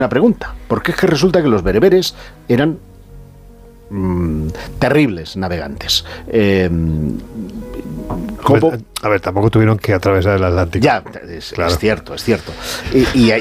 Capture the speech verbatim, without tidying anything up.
una pregunta, porque es que resulta que los bereberes eran mmm, terribles navegantes. Eh, ¿cómo? A ver, tampoco tuvieron que atravesar el Atlántico. Ya, es, claro. es cierto, es cierto. Y, y,